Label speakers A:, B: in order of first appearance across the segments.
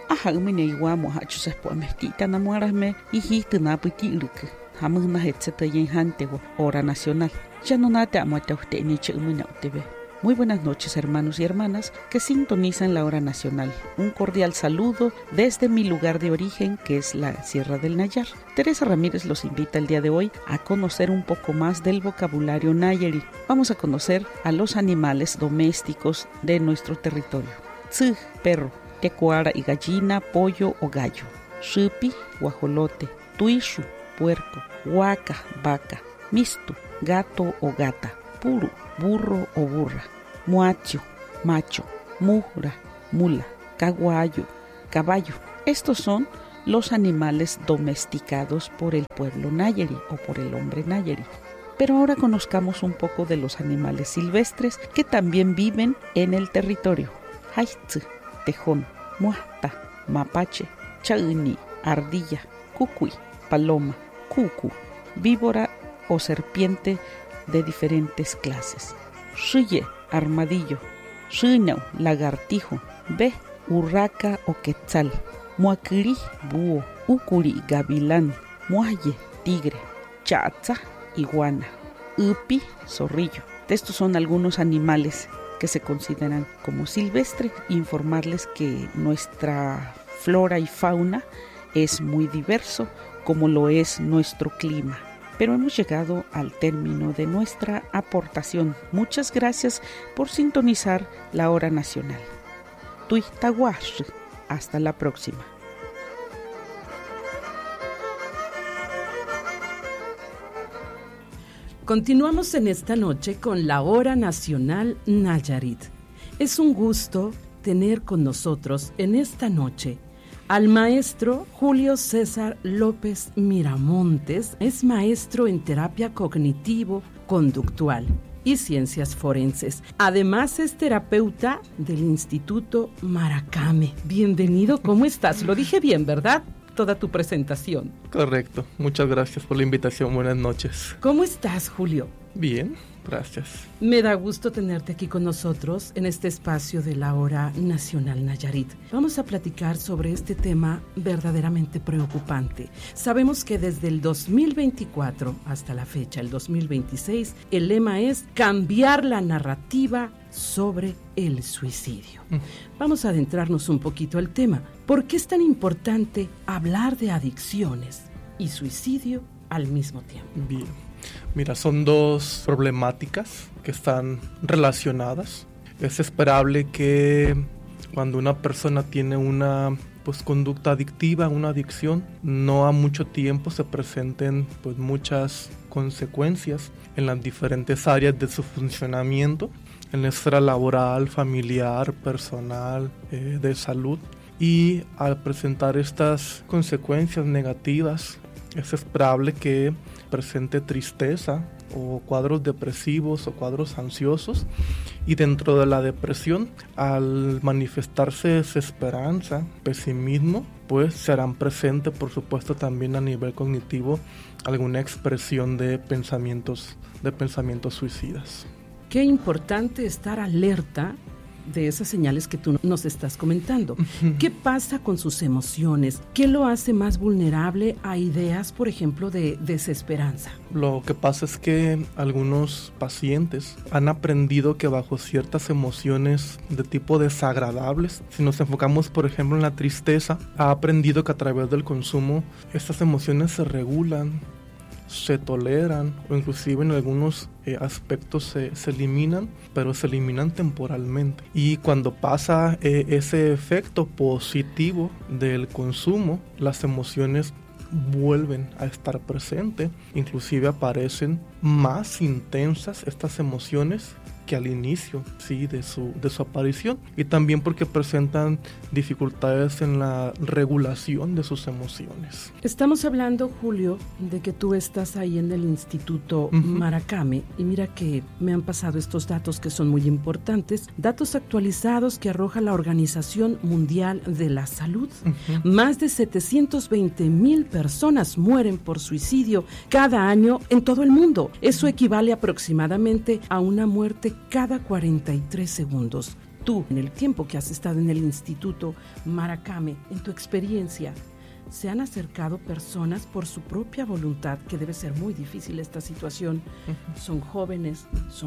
A: Ajagmine iguamo hachus po mestita namuarasme hijitna putiluk. Hamuna hetzeta yenhantewo hora nacional. Ya no nate amate usted ni chumina utebe. Muy buenas noches, hermanos y hermanas que sintonizan la hora nacional. Un cordial saludo desde mi lugar de origen, que es la Sierra del Nayar. Teresa Ramírez los invita el día de hoy a conocer un poco más del vocabulario nayari. Vamos a conocer a los animales domésticos de nuestro territorio. Tzu, perro. Tecuara y gallina, pollo o gallo. Shipi, guajolote. Tuishu, puerco. Huaca, vaca. Mistu, gato o gata. Puru, burro o burra. Muacho, macho. Mujra, mula. Caguayo, caballo. Estos son los animales domesticados por el pueblo nayari o por el hombre nayari. Pero ahora conozcamos un poco de los animales silvestres que también viven en el territorio. Haitz, tejón, muata, mapache, chauni, ardilla, cucuy, paloma, cucu, víbora o serpiente de diferentes clases. Shiye, armadillo. Shinau, lagartijo. Be, urraca o quetzal. Muacri, búho. Ucuri, gavilán. Muaye, tigre. Chatza, iguana. Upi, zorrillo. Estos son algunos animales que se consideran como silvestres. Informarles que nuestra flora y fauna es muy diverso, como lo es nuestro clima. Pero hemos llegado al término de nuestra aportación. Muchas gracias por sintonizar la hora nacional. Tuitaguash. Hasta la próxima.
B: Continuamos en esta noche con la Hora Nacional Nayarit. Es un gusto tener con nosotros en esta noche al maestro Julio César López Miramontes. Es maestro en terapia cognitivo-conductual y ciencias forenses. Además es terapeuta del Instituto Maracame. Bienvenido, ¿cómo estás? Lo dije bien, ¿verdad? Toda tu presentación.
C: Correcto, muchas gracias por la invitación, buenas noches.
B: ¿Cómo estás, Julio?
C: Bien, gracias.
B: Me da gusto tenerte aquí con nosotros en este espacio de la Hora Nacional Nayarit. Vamos a platicar sobre este tema verdaderamente preocupante. Sabemos que desde el 2024 hasta la fecha, el 2026, el lema es cambiar la narrativa sobre el suicidio. Vamos a adentrarnos un poquito al tema. ¿Por qué es tan importante hablar de adicciones y suicidio al mismo tiempo?
C: Bien, mira, son dos problemáticas que están relacionadas. Es esperable que cuando una persona tiene una conducta adictiva, una adicción, no a mucho tiempo se presenten muchas consecuencias en las diferentes áreas de su funcionamiento, en la esfera laboral, familiar, personal, de salud. Y al presentar estas consecuencias negativas, es esperable que presente tristeza o cuadros depresivos o cuadros ansiosos. Y dentro de la depresión, al manifestarse desesperanza, pesimismo, se harán presente, por supuesto, también a nivel cognitivo alguna expresión de pensamientos suicidas.
B: Qué importante estar alerta de esas señales que tú nos estás comentando. ¿Qué pasa con sus emociones? ¿Qué lo hace más vulnerable a ideas, por ejemplo, de desesperanza?
C: Lo que pasa es que algunos pacientes han aprendido que bajo ciertas emociones de tipo desagradables, si nos enfocamos, por ejemplo, en la tristeza, ha aprendido que a través del consumo estas emociones se regulan, se toleran o inclusive en algunos aspectos se eliminan, pero se eliminan temporalmente. Y cuando pasa ese efecto positivo del consumo, las emociones vuelven a estar presentes, inclusive aparecen más intensas estas emociones que al inicio, sí, de su aparición, y también porque presentan dificultades en la regulación de sus emociones.
B: Estamos hablando, Julio, de que tú estás ahí en el Instituto Maracame, y mira que me han pasado estos datos que son muy importantes, datos actualizados que arroja la Organización Mundial de la Salud. Más de 720,000 personas mueren por suicidio cada año en todo el mundo. Eso equivale aproximadamente a una muerte cada 43 segundos. Tú, en el tiempo que has estado en el Instituto Maracame, en tu experiencia, ¿se han acercado personas por su propia voluntad, que debe ser muy difícil esta situación? ¿Son jóvenes?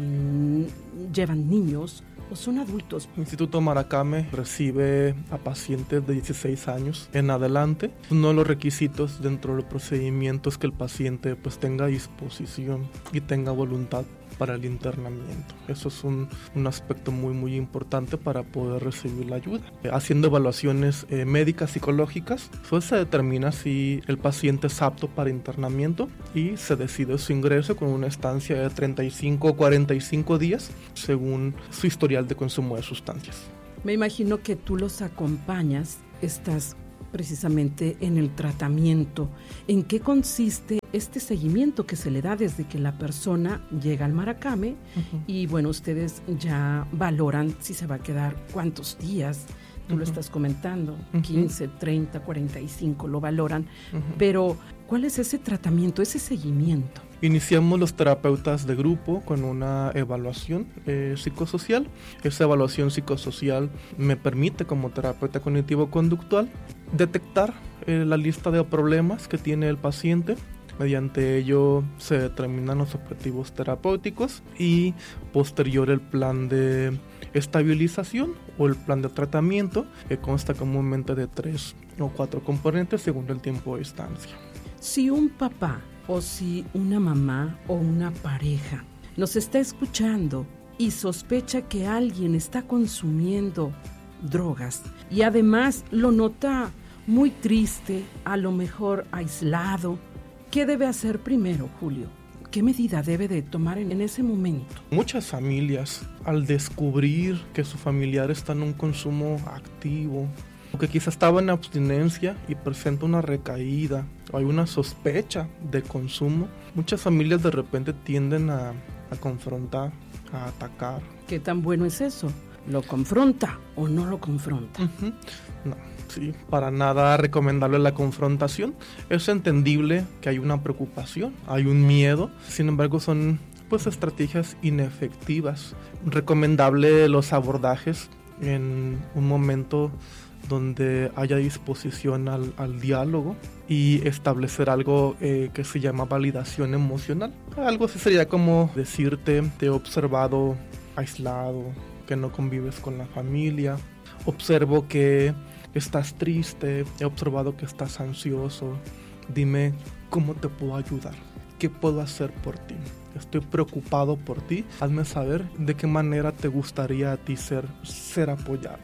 B: ¿Llevan niños? ¿O son adultos?
C: El Instituto Maracame recibe a pacientes de 16 años en adelante. Uno de los requisitos dentro de los procedimientos es que el paciente pues tenga disposición y tenga voluntad para el internamiento. Eso es un aspecto muy importante para poder recibir la ayuda. Haciendo evaluaciones médicas, psicológicas, pues se determina si el paciente es apto para internamiento y se decide su ingreso con una estancia de 35 o 45 días según su historial de consumo de sustancias.
B: Me imagino que tú los acompañas, estás precisamente en el tratamiento. ¿En qué consiste este seguimiento que se le da desde que la persona llega al Maracame? Y bueno, ustedes ya valoran si se va a quedar cuántos días, tú lo estás comentando, 15, 30, 45, lo valoran, pero ¿cuál es ese tratamiento, ese seguimiento?
C: Iniciamos los terapeutas de grupo con una evaluación psicosocial. Esa evaluación psicosocial me permite, como terapeuta cognitivo-conductual, detectar la lista de problemas que tiene el paciente. Mediante ello se determinan los objetivos terapéuticos y posterior el plan de estabilización o el plan de tratamiento, que consta comúnmente de 3 o 4 componentes según el tiempo de estancia.
B: Si un papá o si una mamá o una pareja nos está escuchando y sospecha que alguien está consumiendo drogas y además lo nota muy triste, a lo mejor aislado, ¿qué debe hacer primero, Julio? ¿Qué medida debe de tomar en ese momento? Muchas familias,
C: al descubrir que su familiar está en un consumo activo, o que quizá estaba en abstinencia y presenta una recaída, o hay una sospecha de consumo, muchas familias de repente tienden a confrontar, a atacar.
B: ¿Qué tan bueno es eso? ¿Lo confronta o no lo confronta?
C: No, sí, para nada recomendable la confrontación. Es entendible que hay una preocupación, hay un miedo, sin embargo son pues estrategias inefectivas. Recomendable los abordajes en un momento donde haya disposición al diálogo y establecer algo que se llama validación emocional. Algo así sería como decirte: te he observado aislado, que no convives con la familia, observo que estás triste, he observado que estás ansioso, dime cómo te puedo ayudar, qué puedo hacer por ti, estoy preocupado por ti, hazme saber de qué manera te gustaría a ti ser apoyado.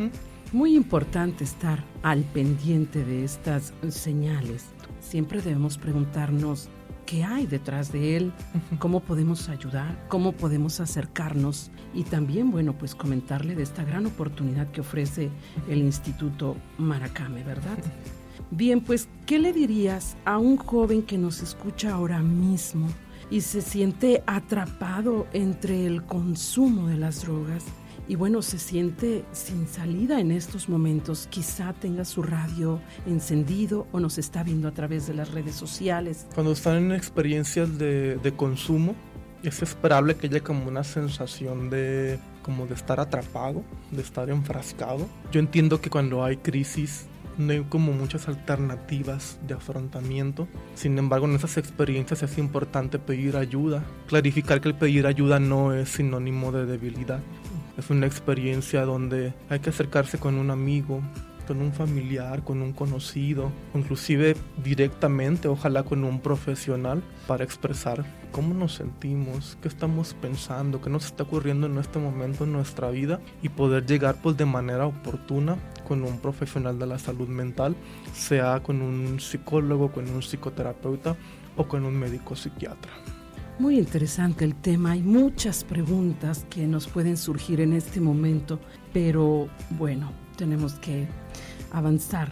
B: Muy importante estar al pendiente de estas señales. Siempre debemos preguntarnos qué hay detrás de él, cómo podemos ayudar, cómo podemos acercarnos y también, bueno, pues comentarle de esta gran oportunidad que ofrece el Instituto Maracame, ¿verdad? Bien, pues, ¿qué le dirías a un joven que nos escucha ahora mismo y se siente atrapado entre el consumo de las drogas? Y bueno, se siente sin salida en estos momentos. Quizá tenga su radio encendido o nos está viendo a través de las redes sociales.
C: Cuando están en experiencias de consumo, es esperable que haya como una sensación de estar atrapado, de estar enfrascado. Yo entiendo que cuando hay crisis no hay como muchas alternativas de afrontamiento. Sin embargo, en esas experiencias es importante pedir ayuda. Clarificar que el pedir ayuda no es sinónimo de debilidad. Es una experiencia donde hay que acercarse con un amigo, con un familiar, con un conocido, inclusive directamente, ojalá con un profesional, para expresar cómo nos sentimos, qué estamos pensando, qué nos está ocurriendo en este momento en nuestra vida y poder llegar pues de manera oportuna con un profesional de la salud mental, sea con un psicólogo, con un psicoterapeuta o con un médico psiquiatra.
B: Muy interesante el tema, hay muchas preguntas que nos pueden surgir en este momento, pero bueno, tenemos que avanzar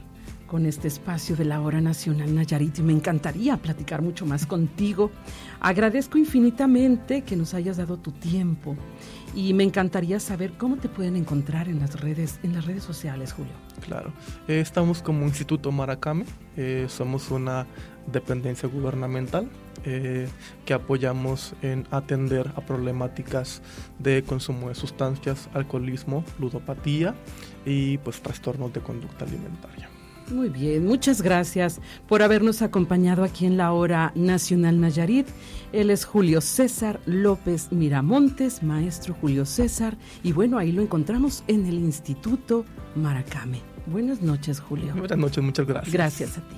B: con este espacio de la Hora Nacional Nayarit y me encantaría platicar mucho más contigo. Agradezco infinitamente que nos hayas dado tu tiempo y me encantaría saber cómo te pueden encontrar en las redes sociales, Julio.
C: Claro, estamos como Instituto Maracame, somos una dependencia gubernamental que apoyamos en atender a problemáticas de consumo de sustancias, alcoholismo, ludopatía y pues trastornos de conducta alimentaria.
B: Muy bien, muchas gracias por habernos acompañado aquí en la Hora Nacional Nayarit. Él es Julio César López Miramontes, maestro Julio César, y bueno, ahí lo encontramos en el Instituto Maracame. Buenas noches, Julio.
C: Buenas noches, muchas gracias.
B: Gracias a ti.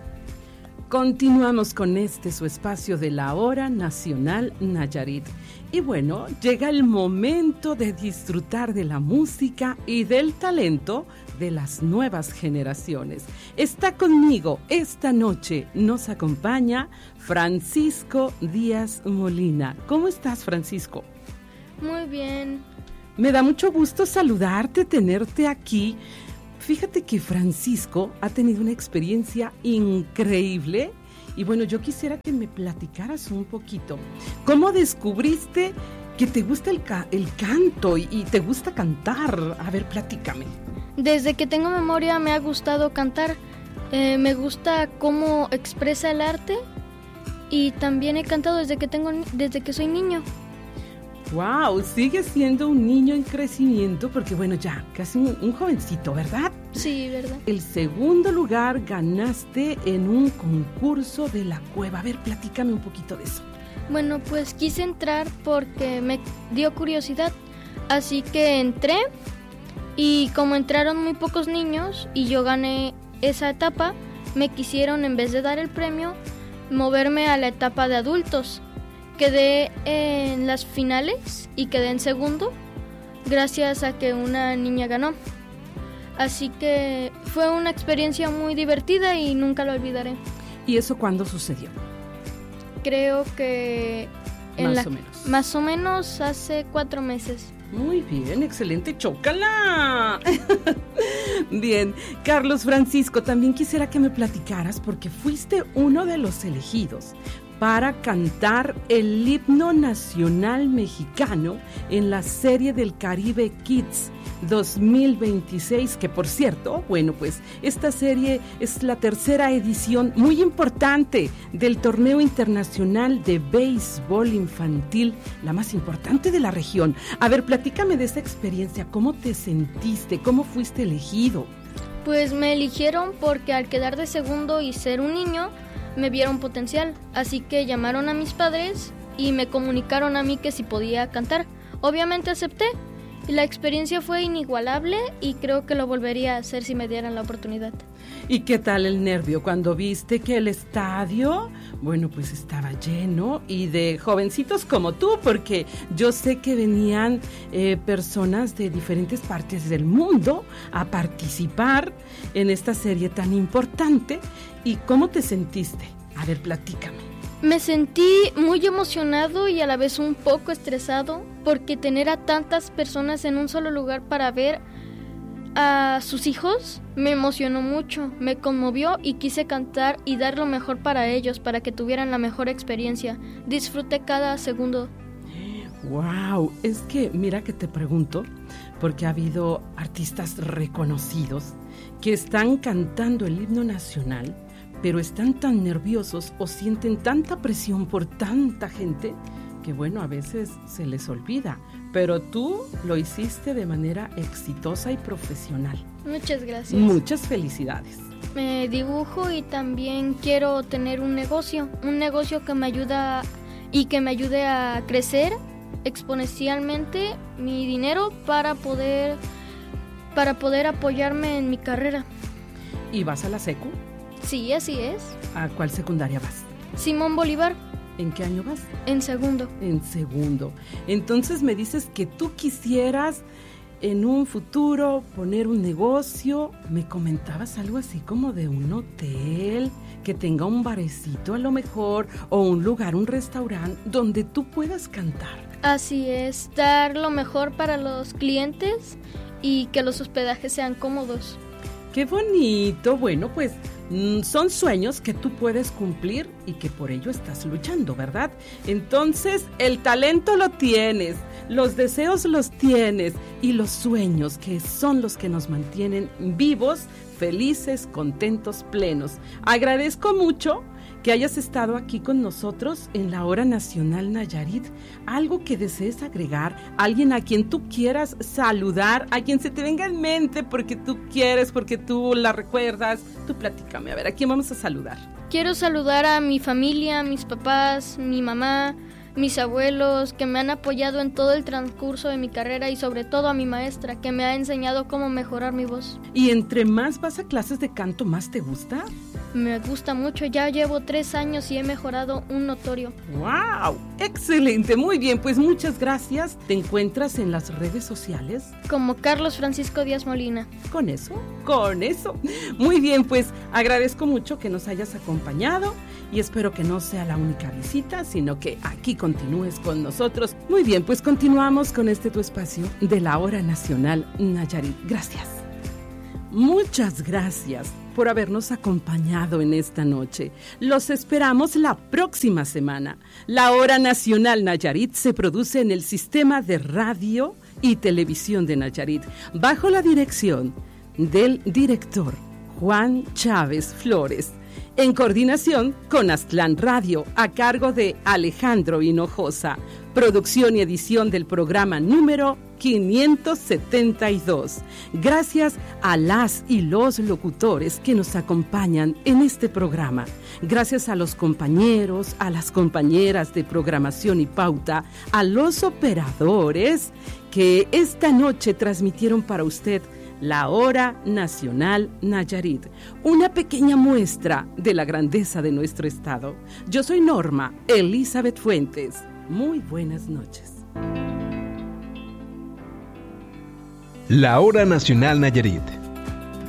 B: Continuamos con su espacio de la Hora Nacional Nayarit. Y bueno, llega el momento de disfrutar de la música y del talento de las nuevas generaciones. Está conmigo esta noche, nos acompaña Francisco Díaz Molina. ¿Cómo estás, Francisco?
D: Muy bien.
B: Me da mucho gusto saludarte, tenerte aquí. Fíjate que Francisco ha tenido una experiencia increíble y bueno, yo quisiera que me platicaras un poquito. ¿Cómo descubriste que te gusta el canto y te gusta cantar? A ver, platícame.
D: Desde que tengo memoria me ha gustado cantar. Me gusta cómo expresa el arte y también he cantado desde que soy niño.
B: Wow, sigues siendo un niño en crecimiento porque bueno, ya casi un jovencito, ¿verdad?
D: Sí, ¿verdad?
B: El segundo lugar ganaste en un concurso de la cueva. A ver, platícame un poquito de eso.
D: Bueno, pues quise entrar porque me dio curiosidad, así que entré y como entraron muy pocos niños y yo gané esa etapa, me quisieron, en vez de dar el premio, moverme a la etapa de adultos. Quedé en las finales y quedé en segundo gracias a que una niña ganó. Así que fue una experiencia muy divertida y nunca lo olvidaré.
B: ¿Y eso cuándo sucedió?
D: Creo que más o menos hace 4 meses.
B: Muy bien, excelente, chócala. Bien, Carlos Francisco, también quisiera que me platicaras porque fuiste uno de los elegidos para cantar el himno nacional mexicano en la Serie del Caribe Kids 2026, que por cierto, bueno, pues esta serie es la tercera edición muy importante del torneo internacional de béisbol infantil, la más importante de la región. A ver, platícame de esa experiencia, ¿cómo te sentiste? ¿Cómo fuiste elegido?
D: Pues me eligieron porque al quedar de segundo y ser un niño, me vieron potencial, así que llamaron a mis padres y me comunicaron a mí que si podía cantar. Obviamente acepté y la experiencia fue inigualable y creo que lo volvería a hacer si me dieran la oportunidad.
B: ¿Y qué tal el nervio cuando viste que el estadio, bueno, pues estaba lleno y de jovencitos como tú? Porque yo sé que venían personas de diferentes partes del mundo a participar en esta serie tan importante. ¿Y cómo te sentiste? A ver, platícame.
D: Me sentí muy emocionado y a la vez un poco estresado porque tener a tantas personas en un solo lugar para ver a sus hijos me emocionó mucho, me conmovió y quise cantar y dar lo mejor para ellos, para que tuvieran la mejor experiencia. Disfruté cada segundo.
B: ¡Wow! Es que mira que te pregunto, porque ha habido artistas reconocidos que están cantando el himno nacional, pero están tan nerviosos o sienten tanta presión por tanta gente que bueno, a veces se les olvida, pero tú lo hiciste de manera exitosa y profesional.
D: Muchas gracias.
B: Muchas felicidades.
D: Me dibujo y también quiero tener un negocio que me ayude a crecer exponencialmente mi dinero para poder apoyarme en mi carrera.
B: ¿Y vas a la secu?
D: Sí, así es.
B: ¿A cuál secundaria vas?
D: Simón Bolívar.
B: ¿En qué año vas?
D: En segundo.
B: En segundo. Entonces me dices que tú quisieras en un futuro poner un negocio. Me comentabas algo así como de un hotel que tenga un barecito a lo mejor o un lugar, un restaurante donde tú puedas cantar.
D: Así es, dar lo mejor para los clientes y que los hospedajes sean cómodos.
B: ¡Qué bonito! Bueno, pues son sueños que tú puedes cumplir y que por ello estás luchando, ¿verdad? Entonces, el talento lo tienes, los deseos los tienes y los sueños, que son los que nos mantienen vivos, felices, contentos, plenos. Agradezco mucho que hayas estado aquí con nosotros en la Hora Nacional Nayarit. Algo que desees agregar, alguien a quien tú quieras saludar, a quien se te venga en mente porque tú quieres, porque tú la recuerdas. Tú platícame, a ver, ¿a quién vamos a saludar?
D: Quiero saludar a mi familia, mis papás, mi mamá, mis abuelos, que me han apoyado en todo el transcurso de mi carrera, y sobre todo a mi maestra, que me ha enseñado cómo mejorar mi voz.
B: ¿Y entre más vas a clases de canto, más te gusta?
D: Me gusta mucho, ya llevo 3 años y he mejorado un notorio.
B: ¡Wow! ¡Excelente! Muy bien, pues muchas gracias. ¿Te encuentras en las redes sociales?
D: Como Carlos Francisco Díaz Molina.
B: ¿Con eso? ¡Con eso! Muy bien, pues agradezco mucho que nos hayas acompañado y espero que no sea la única visita, sino que aquí continúes con nosotros. Muy bien, pues continuamos con este tu espacio de la Hora Nacional Nayarit. Gracias. Muchas gracias por habernos acompañado en esta noche. Los esperamos la próxima semana. La Hora Nacional Nayarit se produce en el Sistema de Radio y Televisión de Nayarit, bajo la dirección del director Juan Chávez Flores, en coordinación con Aztlán Radio, a cargo de Alejandro Hinojosa. Producción y edición del programa número 572. Gracias a las y los locutores que nos acompañan en este programa. Gracias a los compañeros, a las compañeras de programación y pauta, a los operadores que esta noche transmitieron para usted la Hora Nacional Nayarit, una pequeña muestra de la grandeza de nuestro estado. Yo soy Norma Elizabeth Fuentes. Muy buenas noches.
E: La Hora Nacional Nayarit